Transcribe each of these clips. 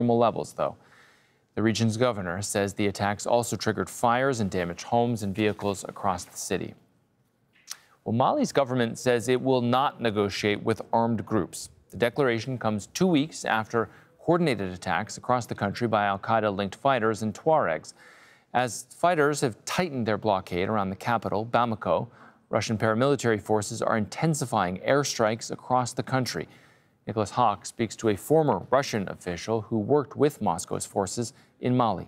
levels, though. The region's governor says the attacks also triggered fires and damaged homes and vehicles across the city. Well, Mali's government says it will not negotiate with armed groups. The declaration comes 2 weeks after coordinated attacks across the country by al-Qaeda-linked fighters and Tuaregs. As fighters have tightened their blockade around the capital, Bamako, Russian paramilitary forces are intensifying airstrikes across the country. Nicholas Hawk speaks to a former Russian official who worked with Moscow's forces in Mali.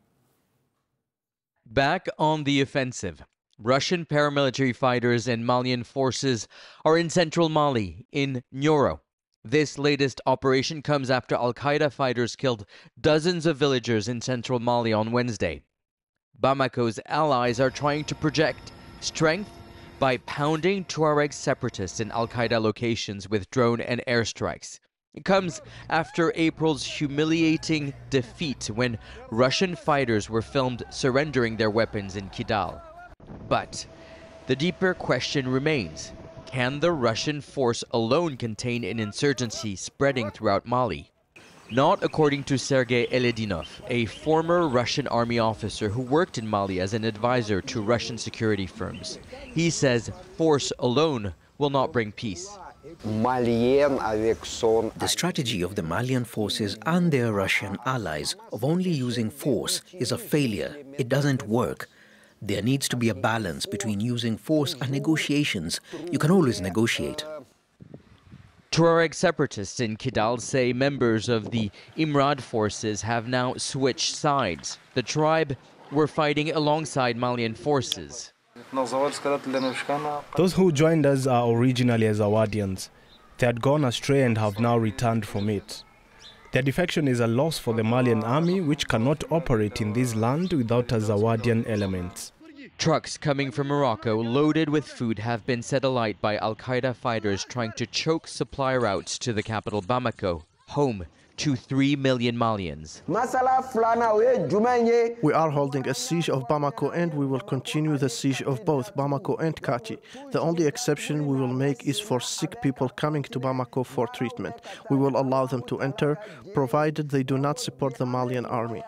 Back on the offensive, Russian paramilitary fighters and Malian forces are in central Mali, in Nyoro. This latest operation comes after al-Qaeda fighters killed dozens of villagers in central Mali on Wednesday. Bamako's allies are trying to project strength by pounding Tuareg separatists in al-Qaeda locations with drone and airstrikes. It comes after April's humiliating defeat when Russian fighters were filmed surrendering their weapons in Kidal. But the deeper question remains: can the Russian force alone contain an insurgency spreading throughout Mali? Not according to Sergei Eledinov, a former Russian army officer who worked in Mali as an advisor to Russian security firms. He says force alone will not bring peace. The strategy of the Malian forces and their Russian allies of only using force is a failure. It doesn't work. There needs to be a balance between using force and negotiations. You can always negotiate. Tuareg separatists in Kidal say members of the Imrad forces have now switched sides. The tribe were fighting alongside Malian forces. Those who joined us are originally Azawadians. They had gone astray and have now returned from it. Their defection is a loss for the Malian army, which cannot operate in this land without Azawadian elements. Trucks coming from Morocco loaded with food have been set alight by al-Qaeda fighters trying to choke supply routes to the capital Bamako, home to 3 million Malians. We are holding a siege of Bamako and we will continue the siege of both Bamako and Kati. The only exception we will make is for sick people coming to Bamako for treatment. We will allow them to enter, provided they do not support the Malian army.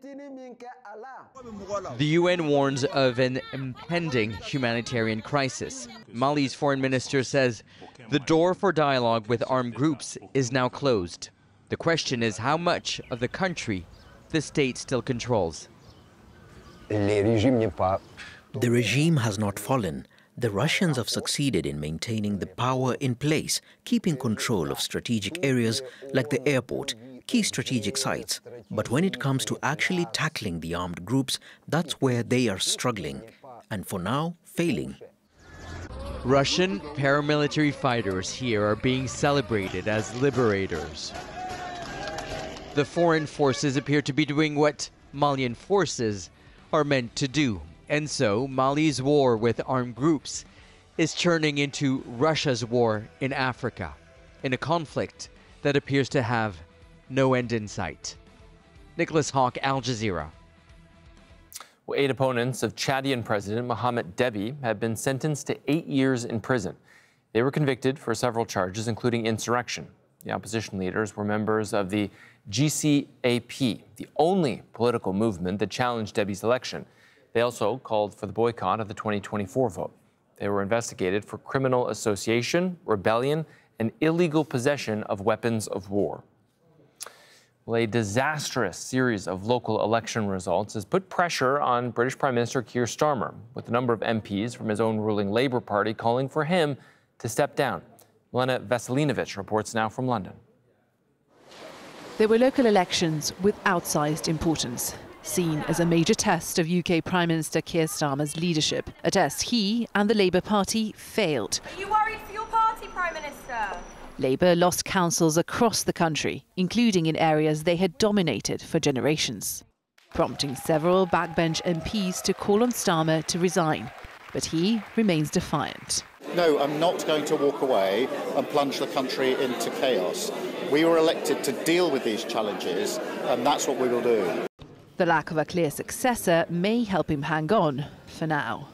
The UN warns of an impending humanitarian crisis. Mali's foreign minister says the door for dialogue with armed groups is now closed. The question is how much of the country the state still controls. The regime has not fallen. The Russians have succeeded in maintaining the power in place, keeping control of strategic areas like the airport, key strategic sites. But when it comes to actually tackling the armed groups, that's where they are struggling, and for now, failing. Russian paramilitary fighters here are being celebrated as liberators. The foreign forces appear to be doing what Malian forces are meant to do. And so Mali's war with armed groups is turning into Russia's war in Africa, in a conflict that appears to have no end in sight. Nicholas Hawk, Al Jazeera. Well, 8 opponents of Chadian President Mohamed Deby have been sentenced to 8 years in prison. They were convicted for several charges, including insurrection. The opposition leaders were members of the GCAP, the only political movement that challenged Deby's election. They also called for the boycott of the 2024 vote. They were investigated for criminal association, rebellion, and illegal possession of weapons of war. Well, a disastrous series of local election results has put pressure on British Prime Minister Keir Starmer, with a number of MPs from his own ruling Labour Party calling for him to step down. Milena Veselinovic reports now from London. There were local elections with outsized importance, seen as a major test of UK Prime Minister Keir Starmer's leadership, a test he and the Labour Party failed. Are you worried for your party, Prime Minister? Labour lost councils across the country, including in areas they had dominated for generations, prompting several backbench MPs to call on Starmer to resign. But he remains defiant. No, I'm not going to walk away and plunge the country into chaos. We were elected to deal with these challenges, and that's what we will do. The lack of a clear successor may help him hang on for now.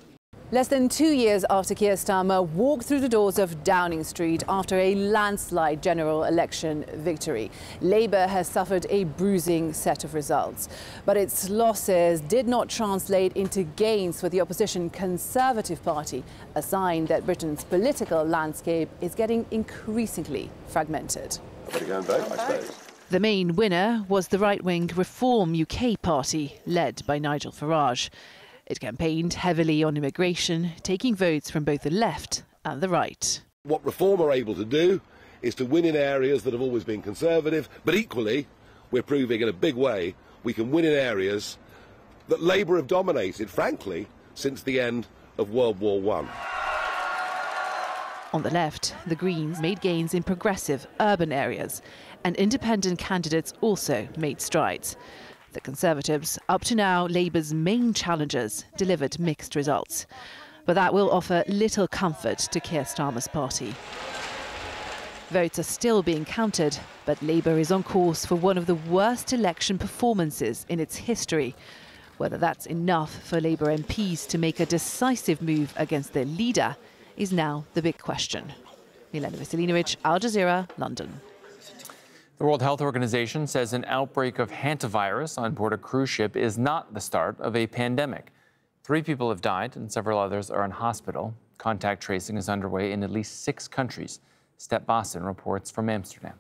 Less than 2 years after Keir Starmer walked through the doors of Downing Street after a landslide general election victory, Labour has suffered a bruising set of results. But its losses did not translate into gains for the opposition Conservative Party, a sign that Britain's political landscape is getting increasingly fragmented. I better go and vote, I suppose. The main winner was the right-wing Reform UK party, led by Nigel Farage. It campaigned heavily on immigration, taking votes from both the left and the right. What Reform are able to do is to win in areas that have always been Conservative, but equally, we're proving in a big way we can win in areas that Labour have dominated, frankly, since the end of World War I. On the left, the Greens made gains in progressive urban areas, and independent candidates also made strides. The Conservatives, up to now Labour's main challengers, delivered mixed results. But that will offer little comfort to Keir Starmer's party. Votes are still being counted, but Labour is on course for one of the worst election performances in its history. Whether that's enough for Labour MPs to make a decisive move against their leader is now the big question. Milena Veselinovic, Al Jazeera, London. The World Health Organization says an outbreak of hantavirus on board a cruise ship is not the start of a pandemic. 3 people have died and several others are in hospital. Contact tracing is underway in at least 6 countries. Step Boston reports from Amsterdam.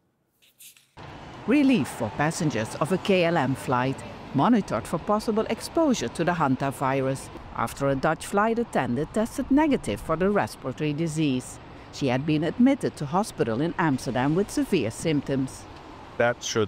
Relief for passengers of a KLM flight, monitored for possible exposure to the hantavirus after a Dutch flight attendant tested negative for the respiratory disease. She had been admitted to hospital in Amsterdam with severe symptoms. That should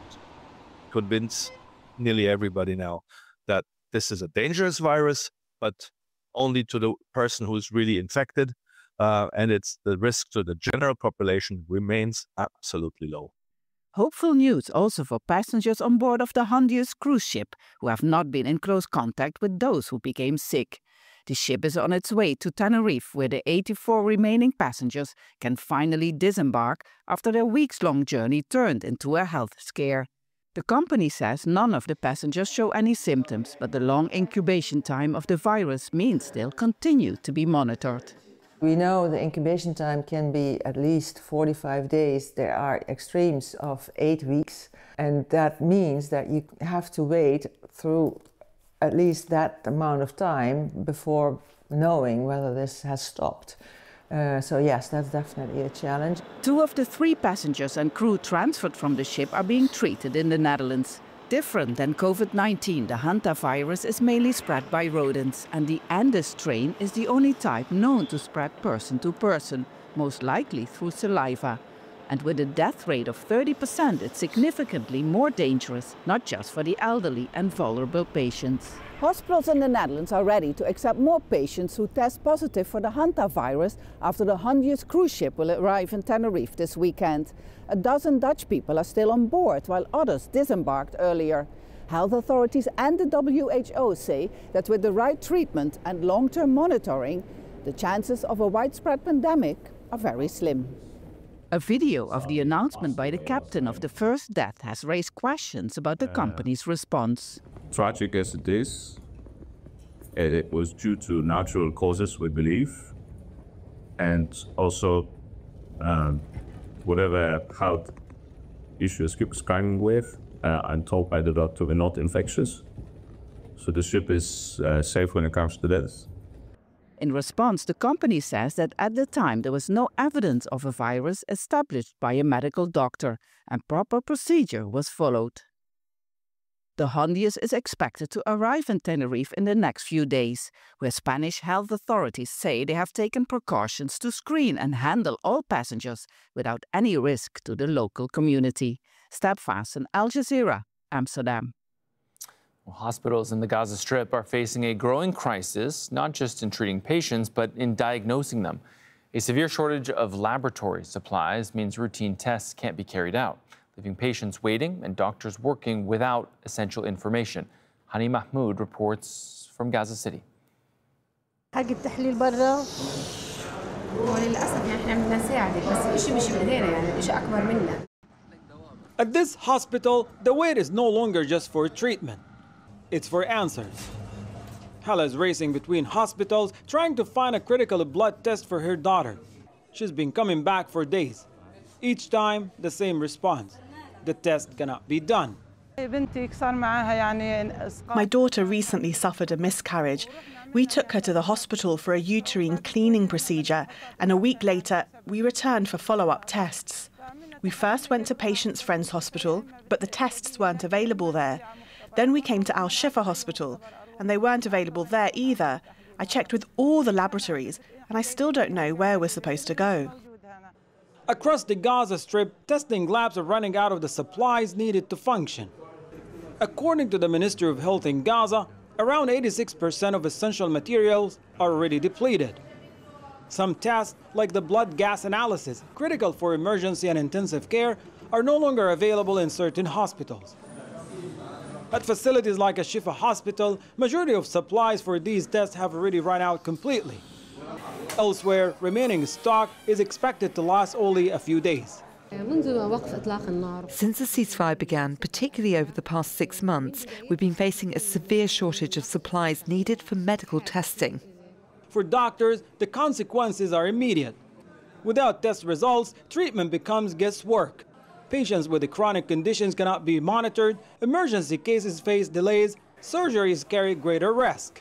convince nearly everybody now that this is a dangerous virus, but only to the person who is really infected, and it's the risk to the general population remains absolutely low. Hopeful news also for passengers on board of the Hondius cruise ship who have not been in close contact with those who became sick. The ship is on its way to Tenerife, where the 84 remaining passengers can finally disembark after their weeks-long journey turned into a health scare. The company says none of the passengers show any symptoms, but the long incubation time of the virus means they'll continue to be monitored. We know the incubation time can be at least 45 days. There are extremes of 8 weeks, and that means that you have to wait through at least that amount of time before knowing whether this has stopped. So yes, that's definitely a challenge. 2 of the 3 passengers and crew transferred from the ship are being treated in the Netherlands. Different than COVID-19, the hantavirus is mainly spread by rodents, and the Andes strain is the only type known to spread person to person, most likely through saliva. And with a death rate of 30%, it's significantly more dangerous, not just for the elderly and vulnerable patients. Hospitals in the Netherlands are ready to accept more patients who test positive for the hantavirus after the Hondius cruise ship will arrive in Tenerife this weekend. A dozen Dutch people are still on board, while others disembarked earlier. Health authorities and the WHO say that with the right treatment and long-term monitoring, the chances of a widespread pandemic are very slim. A video of the announcement by the captain of the first death has raised questions about the company's response. Tragic as it is, it was due to natural causes, we believe, and also whatever health issues he was coming with, I'm told by the doctor were not infectious. So the ship is safe when it comes to this. In response, the company says that at the time there was no evidence of a virus established by a medical doctor and proper procedure was followed. The Hondius is expected to arrive in Tenerife in the next few days, where Spanish health authorities say they have taken precautions to screen and handle all passengers without any risk to the local community. Step Vassen, Al Jazeera, Amsterdam. Well, hospitals in the Gaza Strip are facing a growing crisis, not just in treating patients, but in diagnosing them. A severe shortage of laboratory supplies means routine tests can't be carried out, leaving patients waiting and doctors working without essential information. Hani Mahmoud reports from Gaza City. At this hospital, the wait is no longer just for treatment. It's for answers. Hala is racing between hospitals trying to find a critical blood test for her daughter. She's been coming back for days. Each time, the same response. The test cannot be done. My daughter recently suffered a miscarriage. We took her to the hospital for a uterine cleaning procedure, and a week later, we returned for follow-up tests. We first went to Patients' Friends Hospital, but the tests weren't available there. Then we came to Al Shifa Hospital, and they weren't available there either. I checked with all the laboratories, and I still don't know where we're supposed to go. Across the Gaza Strip, testing labs are running out of the supplies needed to function. According to the Ministry of Health in Gaza, around 86% of essential materials are already depleted. Some tests, like the blood gas analysis, critical for emergency and intensive care, are no longer available in certain hospitals. At facilities like Al-Shifa Hospital, majority of supplies for these tests have already run out completely. Elsewhere, remaining stock is expected to last only a few days. Since the ceasefire began, particularly over the past 6 months, we've been facing a severe shortage of supplies needed for medical testing. For doctors, the consequences are immediate. Without test results, treatment becomes guesswork. Patients with chronic conditions cannot be monitored, emergency cases face delays, surgeries carry greater risk.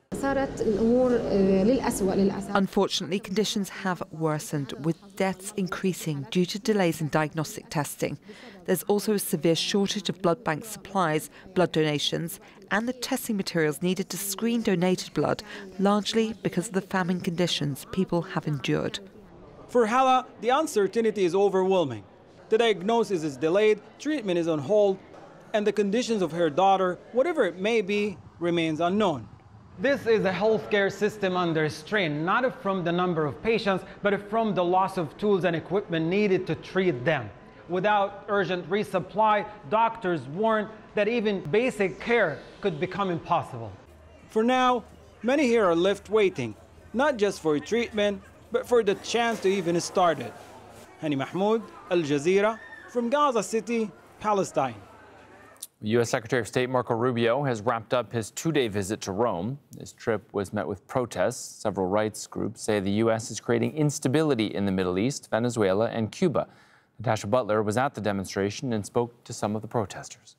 Unfortunately, conditions have worsened, with deaths increasing due to delays in diagnostic testing. There's also a severe shortage of blood bank supplies, blood donations, and the testing materials needed to screen donated blood, largely because of the famine conditions people have endured. For Hala, the uncertainty is overwhelming. The diagnosis is delayed, treatment is on hold, and the conditions of her daughter, whatever it may be, remains unknown. This is a healthcare system under strain, not from the number of patients, but from the loss of tools and equipment needed to treat them. Without urgent resupply, doctors warn that even basic care could become impossible. For now, many here are left waiting, not just for treatment, but for the chance to even start it. Hani Mahmoud, Al Jazeera, from Gaza City, Palestine. U.S. Secretary of State Marco Rubio has wrapped up his 2-day visit to Rome. His trip was met with protests. Several rights groups say the U.S. is creating instability in the Middle East, Venezuela, and Cuba. Natasha Butler was at the demonstration and spoke to some of the protesters.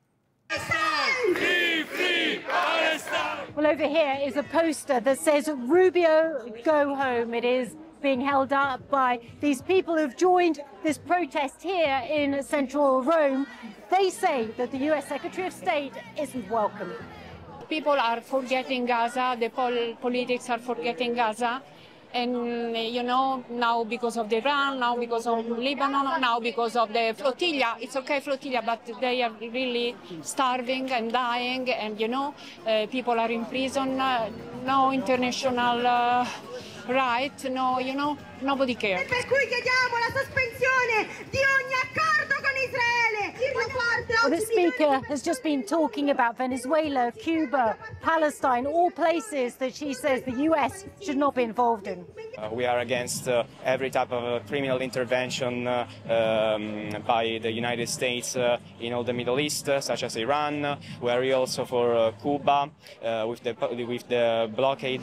Well, over here is a poster that says, "Rubio, go home." It is being held up by these people who've joined this protest here in central Rome. They say that the U.S. Secretary of State isn't welcome. People are forgetting Gaza, the politics are forgetting Gaza. And, you know, now because of Iran, now because of Lebanon, now because of the flotilla. It's okay, flotilla, but they are really starving and dying. And, you know, people are in prison. No international right, no, you know, nobody cares. Well, the Speaker has just been talking about Venezuela, Cuba, Palestine, all places that she says the U.S. should not be involved in. We are against every type of criminal intervention by the United States in all the Middle East, such as Iran. We are also for Cuba with the blockade.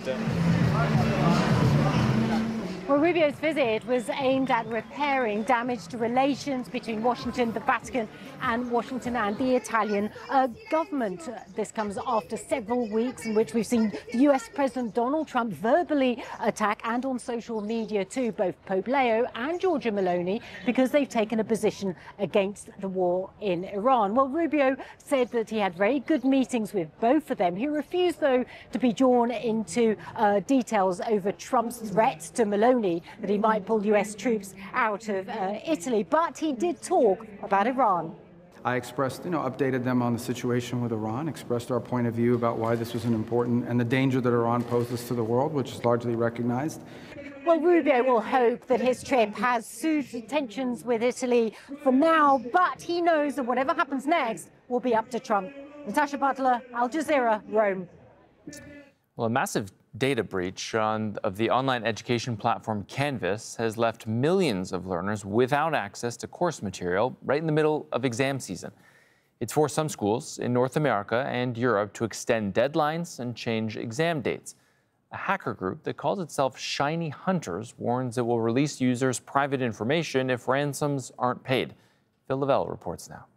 Well, Rubio's visit was aimed at repairing damaged relations between Washington, the Vatican, and Washington and the Italian government. This comes after several weeks in which we've seen the US President Donald Trump verbally attack, and on social media too, both Pope Leo and Giorgia Meloni, because they've taken a position against the war in Iran. Well, Rubio said that he had very good meetings with both of them. He refused, though, to be drawn into details over Trump's threats to Meloni that he might pull US troops out of Italy, but he did talk about Iran. I expressed, updated them on the situation with Iran, expressed our point of view about why this was an important and the danger that Iran poses to the world, which is largely recognized. Well, Rubio will hope that his trip has soothed tensions with Italy for now, but he knows that whatever happens next will be up to Trump. Natasha Butler, Al Jazeera, Rome. Well, a massive data breach of the online education platform Canvas has left millions of learners without access to course material right in the middle of exam season. It's forced some schools in North America and Europe to extend deadlines and change exam dates. A hacker group that calls itself Shiny Hunters warns it will release users' private information if ransoms aren't paid. Phil Lavelle reports now.